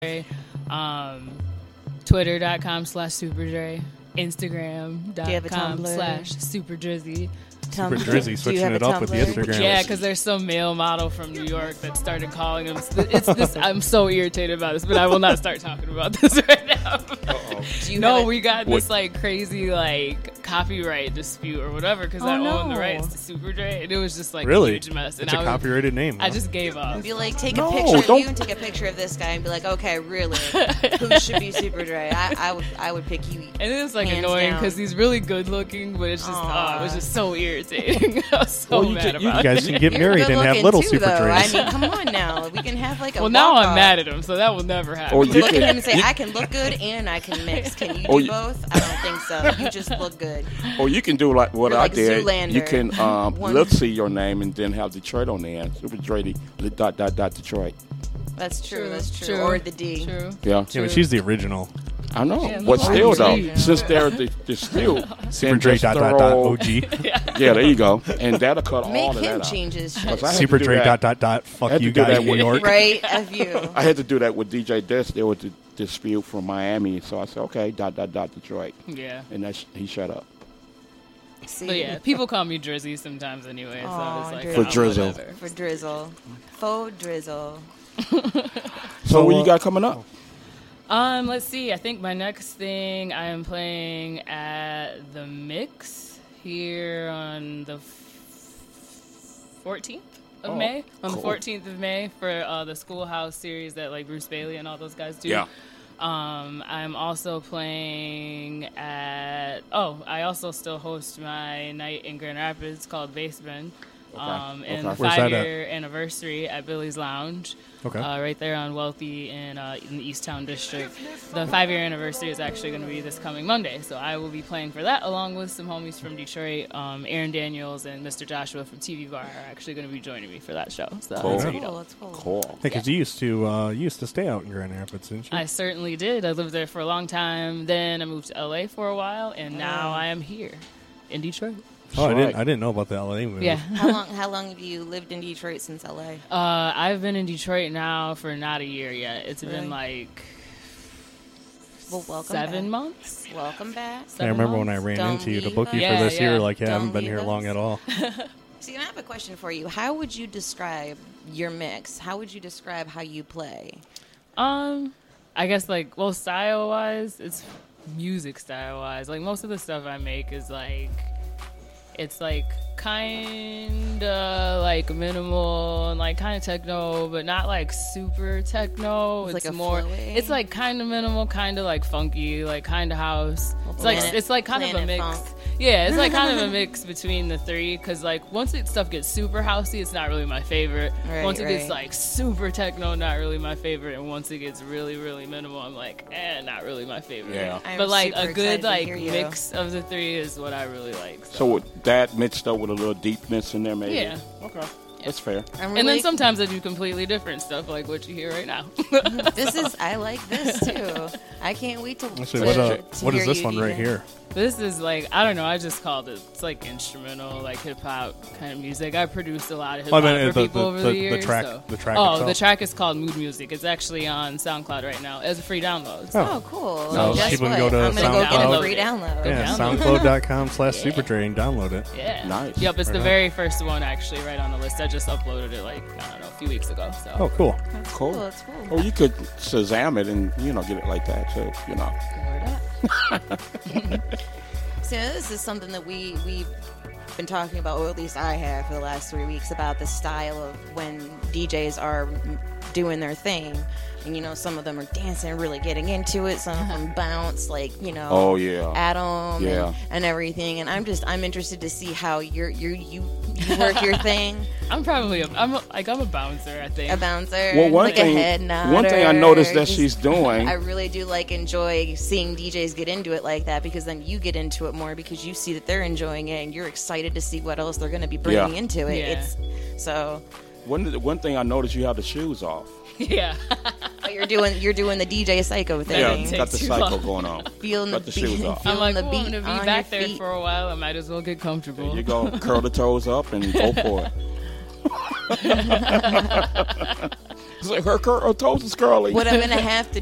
Twitter.com/SuperDre, Instagram.com/SuperDrizzy. Super Drizzy switching it up with the Instagram. Yeah, because there's some male model from New York that started calling him. It's this. I'm so irritated about this, but I will not start talking about this right now. We got this like crazy like copyright dispute or whatever because I own the rights to Super Dre, and it was just like a huge mess. It's a copyrighted name. I just gave up. And be like, take a picture of you and take a picture of this guy and be like, okay, really, who should be Super Dre? I would pick you. And it was like annoying because he's really good looking, but it's just it was just so irritating. I was so mad about it. You guys can get married and have little Super Dre's. I mean, come on now. We can have like a now I'm mad at him, so that will never happen. Or you look at him and say, I can look good and I can mix. Can you do both? I don't think so. You just look good. Or you can do like what I did. Zoolander. You can let's see your name and then have Detroit on the end. Super Dre, Detroit. That's true. That's true. Or the D. True. Yeah, but she's the original. I know. But still, though, since they're still Super Dre .OG. Yeah, there you go. And that'll cut all of that out. Make him change his shit. Super Dre fuck you guys in New York. Right, F you. I had to do that with DJ Des. There was a dispute from Miami, so I said, okay, Detroit. Yeah. And he shut up. See? But yeah, people call me Drizzy sometimes anyway, so it's like for drizzle. For drizzle. Faux drizzle. So what you got coming up? Let's see. I think my next thing I am playing at the Mix here on the 14th of May. On the 14th of May for the Schoolhouse series that like Bruce Bailey and all those guys do. Yeah. I'm also playing at. I also still host my night in Grand Rapids called Basement. And the 5-year anniversary at Billy's Lounge. Right there on Wealthy in the Easttown District. The 5-year anniversary is actually going to be this coming Monday, so I will be playing for that along with some homies from Detroit. Aaron Daniels and Mr. Joshua from TV Bar are actually going to be joining me for that show. So that's pretty dope. That's cool. Cool. Because you used to stay out in Grand Rapids, didn't you? I certainly did. I lived there for a long time. Then I moved to LA for a while, and now I am here in Detroit. Oh, I didn't know about the LA movie. Yeah. How long have you lived in Detroit since LA? I've been in Detroit now for not a year yet. It's been like 7 months. Welcome back. I remember when I ran into you to book you for this year. Like, I haven't been here long at all. See, I have a question for you. How would you describe your mix? How would you describe how you play? I guess style wise, it's music style wise. Like most of the stuff I make is like. It's like kind of like minimal and like kind of techno, but not like super techno. It's like more. flowy. It's like kind of minimal, kind of like funky, like kind of house. It's like kind of a mix. Funk. Yeah, it's like kind of a mix between the three. Because like once stuff gets super housey, it's not really my favorite. Once it gets like super techno, not really my favorite. And once it gets really really minimal, I'm like, not really my favorite. Yeah. But like a good like mix of the three is what I really like. So with that mixed up with a little deepness in there, maybe. Yeah. Okay. That's fair. And then sometimes I do completely different stuff, like what you hear right now. I like this too. I can't wait to. Actually, what is this one right here? This is like, I don't know, I just called it, it's like instrumental, like hip hop kind of music. I produced a lot of hip hop for people over the years. The track itself. The track is called Mood Music. It's actually on SoundCloud right now as a free download. Oh, cool. So people can go to I'm going to go get a free download. Yeah, SoundCloud.com/SuperDre and download it. Yeah. Nice. Yep, it's the very first one actually right on the list. I just uploaded it like, I don't know, a few weeks ago. So. Oh, cool. That's Cool. That's cool. Or you could Shazam it and, get it like that too, So this is something that we've been talking about, or at least I have for the last 3 weeks, about the style of when DJs are doing their thing. And, some of them are dancing, really getting into it. Some of them bounce, Oh, yeah. Adam Yeah. and everything. And I'm interested to see how you work your thing. I'm a bouncer, I think. A bouncer, Well, a head nodder. One thing I noticed that she's doing. I really do enjoy seeing DJs get into it like that, because then you get into it more because you see that they're enjoying it and you're excited to see what else they're going to be bringing into it. Yeah. One thing I noticed, you have the shoes off. Yeah. But you're doing the DJ Psycho thing. Yeah, got the psycho going on. Feeling got the shoes off. I'm like, the I'm beat going to be on back your there feet. for a while. I might as well get comfortable. There you go. Curl the toes up and go for it. Her toes is curly. What I'm gonna have to